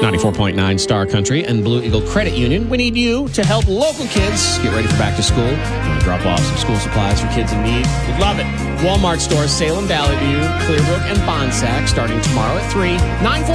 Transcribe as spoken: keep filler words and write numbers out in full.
ninety-four point nine Star Country and Blue Eagle Credit Union. We need you to help local kids get ready for back to school. You want to drop off some school supplies for kids in need? We'd love it. Walmart stores Salem, Valley View, Clearbrook, and Bonsack starting tomorrow at three. nine four